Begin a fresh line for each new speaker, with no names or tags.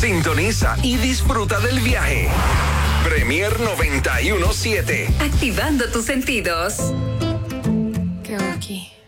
Sintoniza y disfruta del viaje. Premier 91.7.
Activando tus sentidos.
¿Qué hago aquí?